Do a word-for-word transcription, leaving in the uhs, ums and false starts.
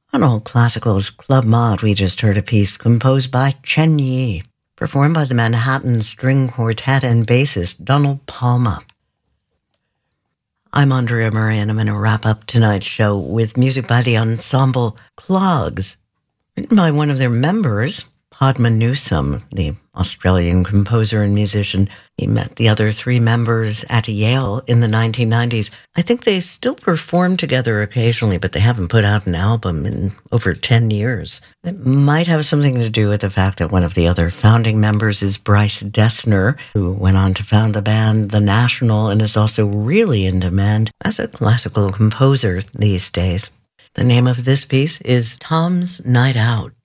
On Old Classicals Club Mod, we just heard a piece composed by Chen Yi, performed by the Manhattan String Quartet and bassist Donald Palma. I'm Andrea Murray, and I'm going to wrap up tonight's show with music by the ensemble Clogs, written by one of their members, Padma Newsome, the Australian composer and musician. He met the other three members at Yale in the nineteen nineties. I think they still perform together occasionally, but they haven't put out an album in over ten years. It might have something to do with the fact that one of the other founding members is Bryce Dessner, who went on to found the band The National and is also really in demand as a classical composer these days. The name of this piece is Tom's Night Out.